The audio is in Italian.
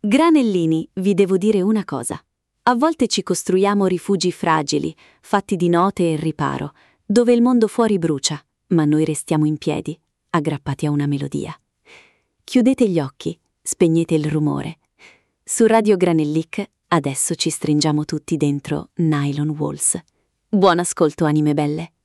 Granellini, vi devo dire una cosa. A volte ci costruiamo rifugi fragili, fatti di note e riparo, dove il mondo fuori brucia, ma noi restiamo in piedi, aggrappati a una melodia. Chiudete gli occhi, spegnete il rumore. Su Radio Granellic adesso ci stringiamo tutti dentro Nylon Walls. Buon ascolto, anime belle.